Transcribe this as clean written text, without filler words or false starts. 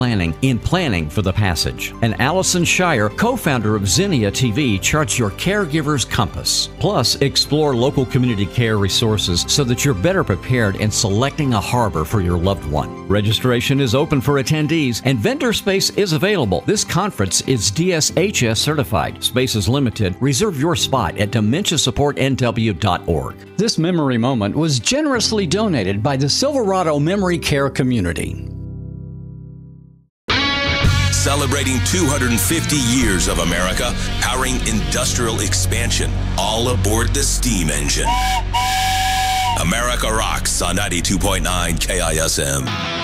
planning for the passage. And Allison Shire, co-founder of Zinnia TV, charts your caregiver's compass. Plus, explore local community care resources so that you're better prepared in selecting a harbor for your loved one. Registration is open for attendees and vendor space is available. This conference is DSHS certified. Space is limited. Reserve your spot at dementiasupportnw.org. This memory moment was generously donated by the Silverado Memory Care community. Celebrating 250 years of America, powering industrial expansion, all aboard the steam engine. America rocks on 92.9 KISM.